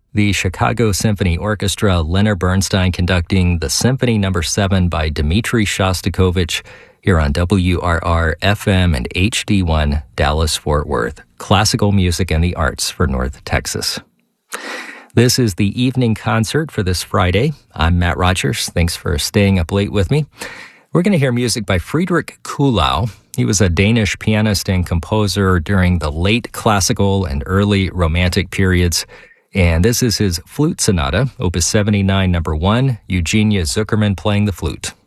The Chicago Symphony Orchestra, Leonard Bernstein conducting the Symphony No. 7 by Dmitri Shostakovich here on WRR-FM and HD1 Dallas-Fort Worth. Classical music and the arts for North Texas. This is the evening concert for this Friday. I'm Matt Rogers. Thanks for staying up late with me. We're going to hear music by Friedrich Kuhlau. He was a Danish pianist and composer during the late classical and early romantic periods. And this is his flute sonata, Opus 79, number 1, Eugenia Zuckerman playing the flute.